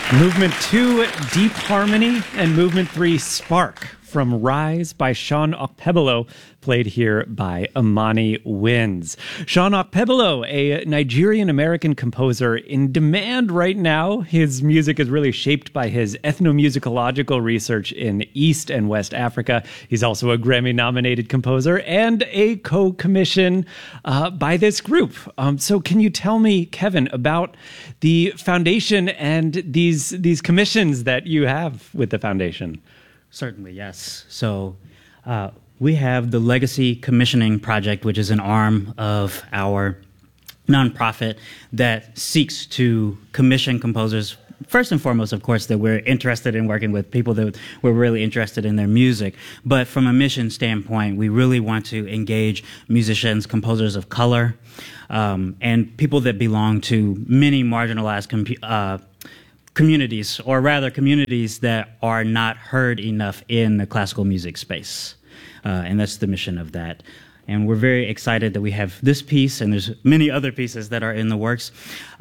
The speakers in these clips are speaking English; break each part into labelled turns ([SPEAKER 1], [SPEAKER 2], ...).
[SPEAKER 1] Movement 2, Deep Harmony, and Movement 3, Spark, from Rise by Sean Okpebholo, played here by Amani Winds. Sean Okpebholo, a Nigerian-American composer in demand right now. His music is really shaped by his ethnomusicological research in East and West Africa. He's also a Grammy-nominated composer and a co-commission by this group. So can you tell me, Kevin, about the foundation and these commissions that you have with the foundation?
[SPEAKER 2] Certainly, yes. So we have the Legacy Commissioning Project, which is an arm of our nonprofit that seeks to commission composers. First and foremost, of course, that we're interested in working with people that we're really interested in their music. But from a mission standpoint, we really want to engage musicians, composers of color, and people that belong to many marginalized communities, or rather communities that are not heard enough in the classical music space. And that's the mission of that. And we're very excited that we have this piece, and there's many other pieces that are in the works.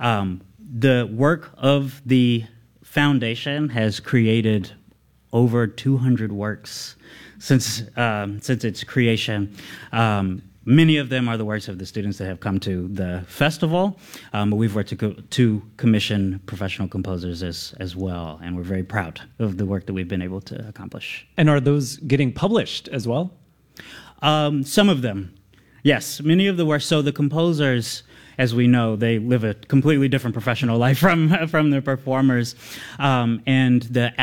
[SPEAKER 2] The work of the foundation has created over 200 works since its creation. Many of them are the works of the students that have come to the festival, but we've worked to commission professional composers as well, and we're very proud of the work that we've been able to accomplish.
[SPEAKER 1] And are those getting published as well?
[SPEAKER 2] Some of them, yes. Many of the works, so the composers, as we know, they live a completely different professional life from the performers, and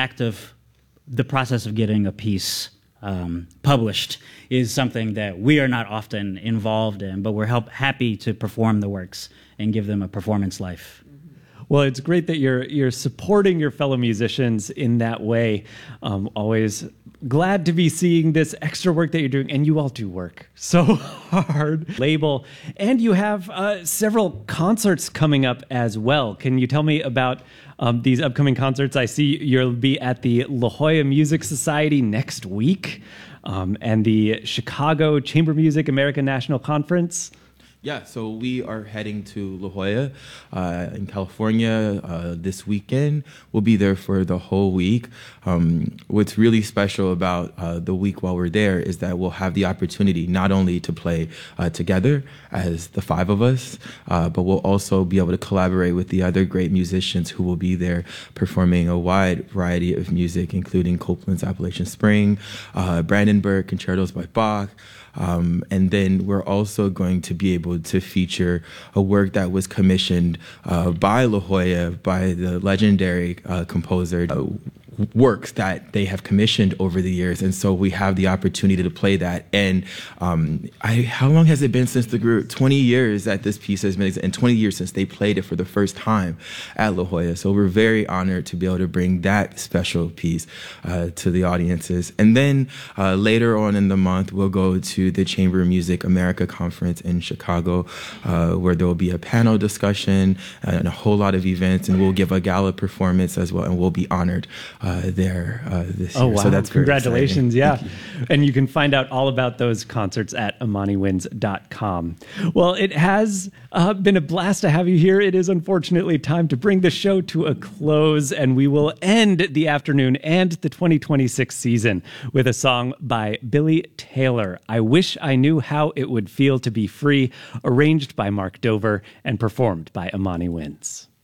[SPEAKER 2] the process of getting a piece published is something that we are not often involved in, but we're happy to perform the works and give them a performance life.
[SPEAKER 1] Well, it's great that you're supporting your fellow musicians in that way. Always glad to be seeing this extra work that you're doing, and you all do work so hard. Label, and you have several concerts coming up as well. Can you tell me about these upcoming concerts? I see you'll be at the La Jolla Music Society next week, and the Chicago Chamber Music American National Conference.
[SPEAKER 3] Yeah, so we are heading to La Jolla in California this weekend. We'll be there for the whole week. What's really special about the week while we're there is that we'll have the opportunity not only to play together as the five of us, but we'll also be able to collaborate with the other great musicians who will be there performing a wide variety of music, including Copland's Appalachian Spring, Brandenburg, concertos by Bach. And then we're also going to be able to feature a work that was commissioned by La Jolla, by the legendary composer, works that they have commissioned over the years. And so we have the opportunity to play that. And how long has it been since the group? 20 years that this piece has been, and 20 years since they played it for the first time at La Jolla. So we're very honored to be able to bring that special piece to the audiences. And then later on in the month, we'll go to the Chamber Music America Conference in Chicago, where there will be a panel discussion and a whole lot of events, and we'll give a gala performance as well, and we'll be honored there this year.
[SPEAKER 1] Oh, wow.
[SPEAKER 3] So that's
[SPEAKER 1] congratulations. Yeah. And you can find out all about those concerts at amaniwinds.com. Well, it has been a blast to have you here. It is unfortunately time to bring the show to a close, and we will end the afternoon and the 2026 season with a song by Billy Taylor, I Wish I Knew How It Would Feel to Be Free, arranged by Mark Dover and performed by Amani Winds.